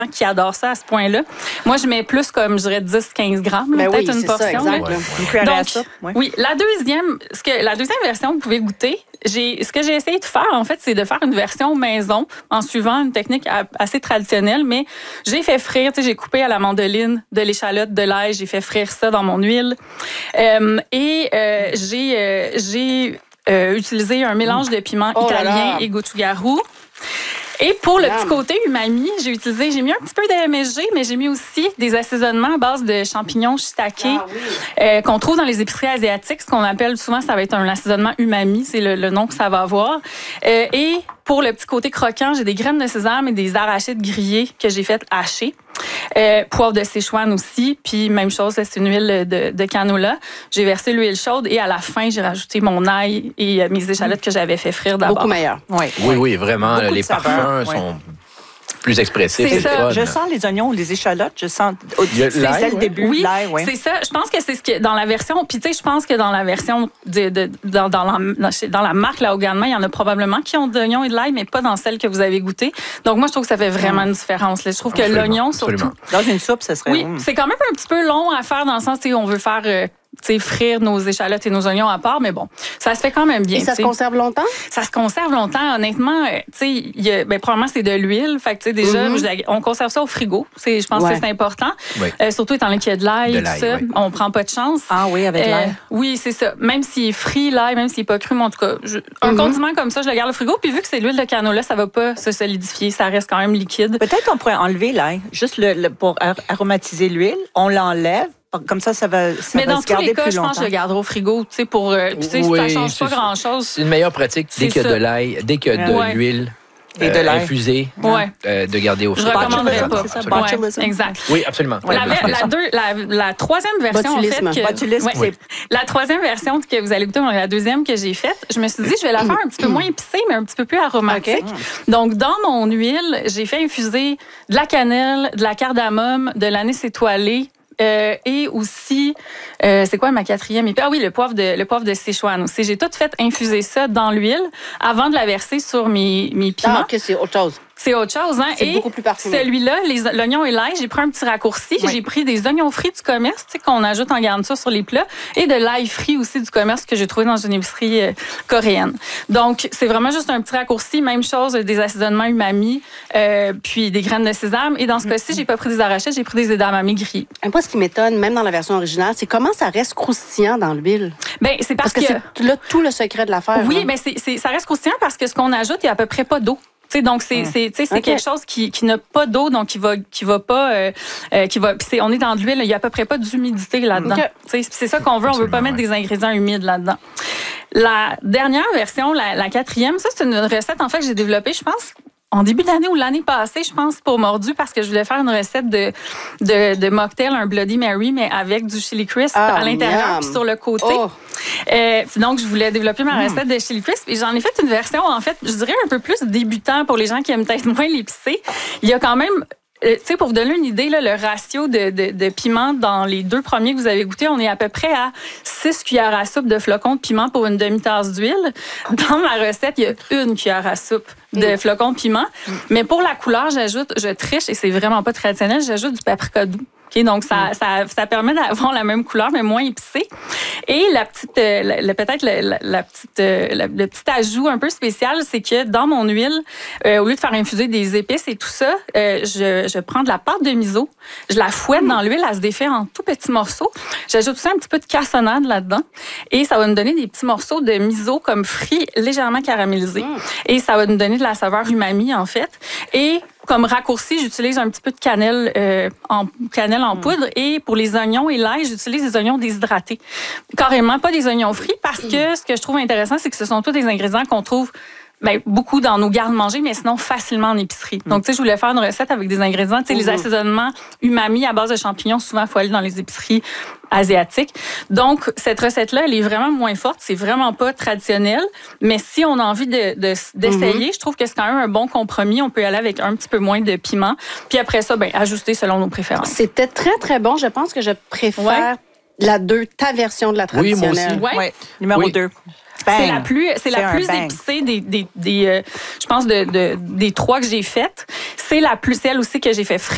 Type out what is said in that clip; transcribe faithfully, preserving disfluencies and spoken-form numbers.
qui adorent ça à ce point-là. Moi, je mets plus comme, je dirais, dix à quinze grammes, là, ben peut-être oui, une portion. Ça, exact, là. Une cuillère à soupe. Ouais. Oui, la deuxième, ce que, la deuxième version, vous pouvez goûter. J'ai, ce que j'ai essayé de faire, en fait, c'est de faire une version maison en suivant une technique assez traditionnelle, mais j'ai fait frire, tu sais, j'ai coupé à la mandoline de l'échalote, de l'ail, j'ai fait frire ça dans mon huile. Euh, et euh, j'ai, euh, j'ai euh, utilisé un mélange de piments oh italien et gochugaru. Et pour le petit côté umami, j'ai utilisé, j'ai mis un petit peu de M S G, mais j'ai mis aussi des assaisonnements à base de champignons shiitake ah, oui. euh, qu'on trouve dans les épiceries asiatiques. Ce qu'on appelle souvent, ça va être un assaisonnement umami, c'est le, le nom que ça va avoir. Euh, et pour le petit côté croquant, j'ai des graines de sésame et des arachides grillés que j'ai fait hacher. Euh, poivre de Sichuan aussi, puis même chose, c'est une huile de, de canola. J'ai versé l'huile chaude et à la fin, j'ai rajouté mon ail et mes échalotes que j'avais fait frire d'abord. Beaucoup meilleur. Oui, oui, oui vraiment. Beaucoup les parfums oui. sont plus expressifs. C'est ça. Je sens les oignons, les échalotes. Je sens au le début. Oui, l'ail, oui. C'est ça. Je pense que c'est ce que dans la version. Puis tu sais, je pense que dans la version de, de dans, dans, la, dans la marque Laoganement, il y en a probablement qui ont de l'oignon et de l'ail, mais pas dans celle que vous avez goûtée. Donc moi, je trouve que ça fait vraiment une différence. Là. Je trouve absolument, que l'oignon, surtout absolument. Dans une soupe, ça serait. Oui, mmh. c'est quand même un petit peu long à faire dans le sens où on veut faire. Euh, T'sais, frire nos échalotes et nos oignons à part, mais bon, ça se fait quand même bien. Et ça t'sais. se conserve longtemps? Ça se conserve longtemps. Honnêtement, tu sais, ben, probablement, c'est de l'huile. Fait que, tu sais, déjà, mm-hmm. on conserve ça au frigo. C'est, je pense ouais. que c'est important. Oui. Euh, surtout étant donné qu'il y a de l'ail et tout ça. Oui. On prend pas de chance. Ah oui, avec euh, l'ail. Oui, c'est ça. Même s'il est frit, l'ail, même s'il n'est pas cru, mais en tout cas, je, un mm-hmm. condiment comme ça, je le garde au frigo. Puis vu que c'est l'huile de canola, ça va pas se solidifier. Ça reste quand même liquide. Peut-être on pourrait enlever l'ail, juste le, le, pour aromatiser l'huile. On l'enlève. Comme ça, ça va, ça mais va dans se garder tous les cas, plus je longtemps. pense que je le garderai au frigo, tu sais, pour, euh, tu sais, oui, ça change pas grand-chose. C'est une meilleure pratique dès qu'il y a de l'ail, dès qu'il y a de ouais. l'huile. Et de l'ail infusée, ouais. euh, de garder au frigo. Je recommanderais pas. C'est ça, botulisme. Ouais, exact. Oui, absolument. Ouais, la, la, deux, la, la troisième version, botulisme. en fait, que, botulisme, ouais, oui. La troisième version que vous allez goûter, la deuxième que j'ai faite, je me suis dit, je vais la faire un petit peu moins épicée, mais un petit peu plus aromatique. Okay. Donc, dans mon huile, j'ai fait infuser de la cannelle, de la cardamome, de l'anis étoilé. Euh, et aussi, euh, c'est quoi ma quatrième épice? Ah oui, le poivre de, le poivre de Sichuan aussi. J'ai tout fait infuser ça dans l'huile avant de la verser sur mes, mes piments. Ah, OK, c'est autre chose. C'est autre chose, hein? C'est et beaucoup plus parfumé. Celui-là, les, l'oignon et l'ail, j'ai pris un petit raccourci. Oui. J'ai pris des oignons frits du commerce, tu sais, qu'on ajoute en garniture sur les plats, et de l'ail frit aussi du commerce que j'ai trouvé dans une épicerie euh, coréenne. Donc, c'est vraiment juste un petit raccourci. Même chose, des assaisonnements umami, euh, puis des graines de sésame. Et dans ce mm-hmm. cas-ci, j'ai pas pris des arachides, j'ai pris des edamame grillés. Moi, ce qui m'étonne, même dans la version originale, c'est comment ça reste croustillant dans l'huile. Ben, c'est parce, parce que, que c'est là tout le secret de l'affaire. Oui, hein? mais c'est, c'est, ça reste croustillant parce que ce qu'on ajoute, il y a à peu près pas d'eau. T'sais, donc c'est mmh. c'est, c'est okay. quelque chose qui, qui n'a pas d'eau, donc qui va qui va pas euh, euh, qui va c'est, on est dans de l'huile, il y a à peu près pas d'humidité là-dedans. Okay. C'est ça qu'on veut, on veut pas mettre ouais. des ingrédients humides là-dedans. La dernière version, la, la quatrième, ça c'est une recette en fait que j'ai développée, je pense. En début d'année ou l'année passée, je pense, pour Mordu, parce que je voulais faire une recette de, de, de mocktail, un Bloody Mary, mais avec du chili crisp ah, à l'intérieur puis sur le côté. Oh. Euh, donc, je voulais développer ma recette mm. de chili crisp et j'en ai fait une version, en fait, je dirais un peu plus débutant pour les gens qui aiment peut-être moins l'épicé. Il y a quand même... Euh, tu sais, pour vous donner une idée, là, le ratio de, de, de piment dans les deux premiers que vous avez goûtés, on est à peu près à six cuillères à soupe de flocons de piment pour une demi-tasse d'huile. Dans ma recette, il y a une cuillère à soupe de mmh. flocons de piment. Mmh. Mais pour la couleur, j'ajoute, je triche et c'est vraiment pas traditionnel, j'ajoute du paprika doux. Okay, donc, ça, mmh. ça, ça permet d'avoir la même couleur, mais moins épicée. Et la petite, euh, la, la, peut-être la, la, la petite, euh, la, le petit ajout un peu spécial, c'est que dans mon huile, euh, au lieu de faire infuser des épices et tout ça, euh, je, je prends de la pâte de miso, je la fouette mmh. dans l'huile, elle se défait en tout petits morceaux. J'ajoute aussi un petit peu de cassonade là-dedans. Et ça va me donner des petits morceaux de miso comme frits légèrement caramélisés. Mmh. Et ça va me donner de la saveur umami, en fait. Et comme raccourci, j'utilise un petit peu de cannelle, euh, en, cannelle en poudre. Et pour les oignons et l'ail, j'utilise des oignons déshydratés. Carrément pas des oignons frits parce que ce que je trouve intéressant, c'est que ce sont tous des ingrédients qu'on trouve ben, beaucoup dans nos garde-manger, mais sinon facilement en épicerie. Donc, tu sais, je voulais faire une recette avec des ingrédients, tu sais, les assaisonnements umami à base de champignons, souvent, il faut aller dans les épiceries asiatiques. Donc, cette recette-là, elle est vraiment moins forte. C'est vraiment pas traditionnel. Mais si on a envie de, de, d'essayer, mm-hmm. je trouve que c'est quand même un bon compromis. On peut y aller avec un petit peu moins de piment. Puis après ça, ben, ajuster selon nos préférences. C'était très, très bon. Je pense que je préfère ouais. la deux, ta version de la traditionnelle. Oui, moi aussi. Ouais. Ouais. Numéro deux. Bang. C'est la plus, c'est, c'est la plus épicée des, des, des euh, je pense, de, de, des trois que j'ai faites. C'est la plus celle aussi que j'ai fait frire